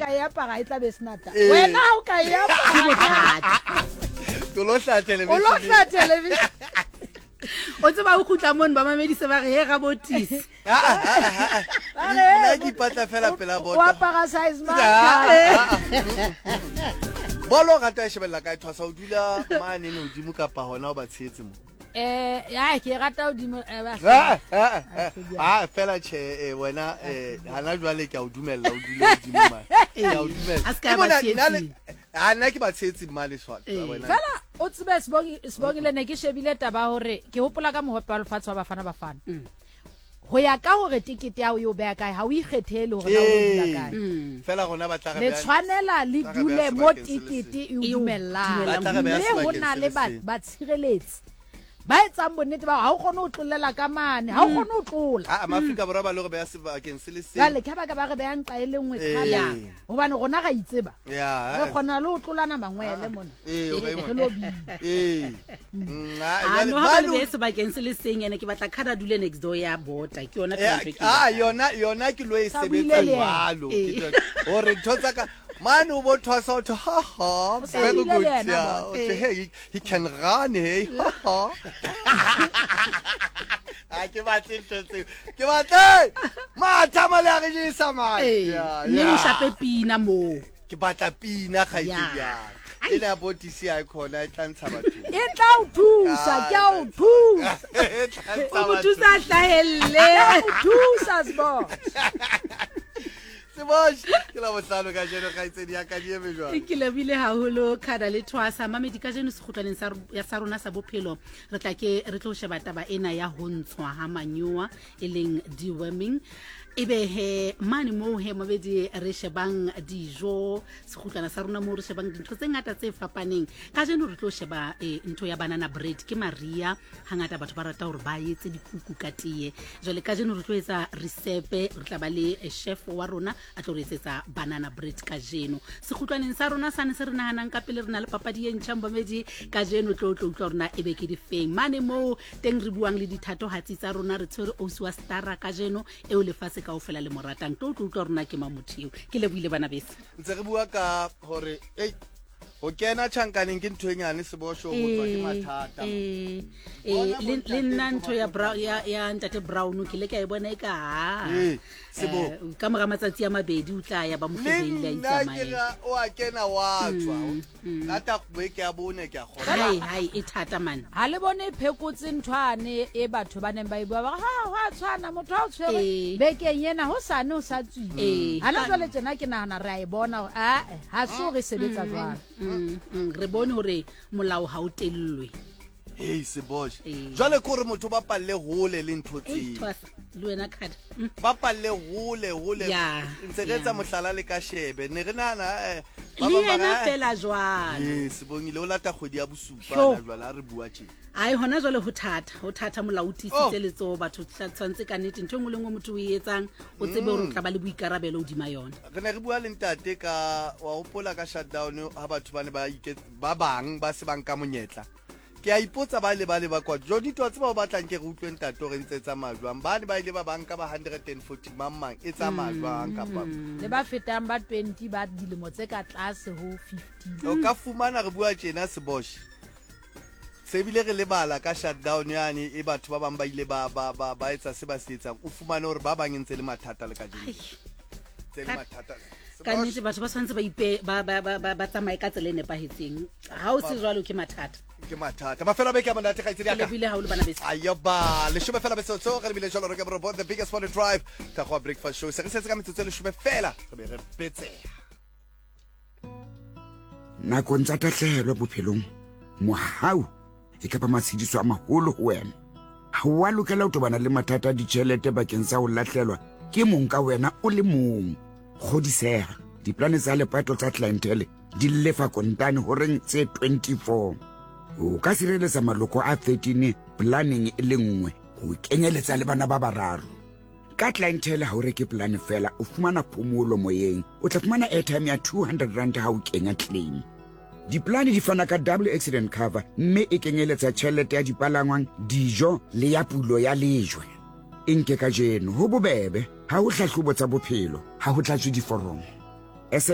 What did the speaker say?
ka ya para itla be snata wena o ka ya Tolosha television. Olosha television o tseba o khutla mone ba mamedise ba re he ga botisi Nna ke ipatla fela pela bota. wa para size man Bolo ga ta shebella ka ithwasa o dula mane no dimo kapa hona o ba tshetse mo. ya ke rata o dimo Fela che wena hana jwale ke a o dumella o dule o dimo mane. Ya o dumella. Aska ba tshetse Nna ke ba tshetse male swat wena. fela o tsebe sbongile ne ke shebile taba hore ke hopola ka mohope wa lefatshe wa bafana ho ya ka hore tikete ya o yo beya kae ha o ikgethele hore na o dula kae Fela gona ba tla le tshwanela le dule mo tikete e Ba tla re beha dumella ho sebakeng na se le le seng. ba tshireletsi ba etsang bonnete ba ha o kgone ho tlolela ka mane ha o kgone ho tlola Maafrika Borwa ba le go beya sebakeng se le seng. jale ke ba ka ba re beyang qa e le nngwe khala hobane rona ga itseba Ya. re kgona le ho tlolana mangwele mona O ga re lo bi no ha ba le sebakeng se le seng ene ke batla khada dule next door ya bota ke yona yona ke lo e Sa sebetsa buile le jwalo hore ntho ka man o bo thwasa o ha sa very buile good le yena yeah bo. hey he can run hey ha ke batle ntse ke batle matha male a re jisa man ne o shape pina mo ke batla pina ga ya ina botisi a khona e tlantsha batho e tla o thusa ke a o thusa o thusa hlahelle o thusa sbo Sebosh ke la botlalo ka jeno ga itse di aka di eme jwang ke lebile haholo khada le thwasa mamedi ka jeno se khutlaneng sa rona sa bophelo re tlo sheba taba ena ya ho ntshwa ha manyoa e leng deworming ebe he mane mo he mabedi re shebang dijo se khutlana sa rona mo re shebang dintho tse ngata tse fapaneng ka jeno re tlo sheba ntho ya banana bread ke Maria hangata batho ba rata hore ba etse dikuku ka tie jole ka jeno re tlo etsa recipe re tla ba le chef wa rona a tlo re etsetsa banana bread ka jeno se khutlaneng sa rona sane se re nahanang ka pele re na le papadi e ntšha mabedi ka jeno tlo rona ebe ke di feng mane mo teng re buang le dithato hatsi tsa rona re tshwere o wa stara ka jeno e o le fase ka o fela le moratang tlo rona ke mamothio ke le buile bana bese ntse re bua ka hore o kena tšhankaneng ke ntho e nyane sebosho go tswa ke mathata le nna ntho ya ntate Brown ke le ka e bona e ka sebo ka moga matsatsi a mabedi o tla ya ba mo febeile a itsamaya o a kena wa tswa nata bue ke a bone ke a gona hai e thata man ha le bone phekotse nthwane e batho ba neng ba e bua ba ha tshwana motho a o tshwere bekeng yena ho sane o sa tswile ha na jwale tsena ke nahana re a e bona ha so re sebetsa jwalo re bone hore molao ha o tellwe sebosh jwale ko re motho ba palle hole le ntho tse le wena khada ba palle hole ntse re tsa mohlala le ka shebe ne re nana le yena fela jwalo sebongile o lata kgwedi ya bosupa na jwale a re bua tje ai hona jwale ho thata molao tisitse letso batho tshwantse ka nnete ntho ngwe le ngwe motho o etsang o tsebe hore o tla ba le boikarabelo hodima yona re ne re bua le ntate ka wa hopola ka shutdown ha batho ba ne ba bang ba se bang ka monyetla ke a ipotsa ba le ba kwa jodi to tseba o batlang ke re utlwe ntate re ntse tsa majwang ba ne ba ile ba banka ba 140 mamang e tsa majwang ka pa le ba fetang ba 20 ba dilemo tse ka tlase ho 50 o ka fumana re bua tjena sebosh se bile re lebala ka shutdown yani e batho ba bang ba ile ba etsa se ba se etsang o fumane hore ba bang ntse le mathata le ka dilo tse le mathata ka nnete batho ba tshwanetse ba tsamaye ka tsela e nepahetseng ha o se jwalo ke mathata ba fela beke ya monate ga itse le bile ha o le bana bese ayo ba le shobe fela bese so re bile jalo re ka robot the biggest for the drive ta go breakfast show se re setse ka metsotso le shobe fela re be re betse nako ntsa tahlehelo bophelong mohau e ka ba matshidiso a maholo ho wena ha wa lokela ho tobana le mathata a ditjhelete bakeng sa ho lahlelwa ke mong ka wena o le mong kgodiseha diplane tsa lepato tsa clientele di lefa kontane ho reng tse 24 o ka sireletsa maloko a 13 planning e le nngwe ho kenyeletsa le bana ba bararo ka clientele ha o reke plan fela o fumana phomolo moyeng o tla fumana airtime ya 200 rand ha o kenya claim diplane di fana ka double accident cover mme e kenyeletsa tjhelete ya dipalangwang dijo le ya pulo ya lejwe enke ka jeno ho bobebe ha ho hlahlobo tsa bophelo ha ho tlatswe diforomo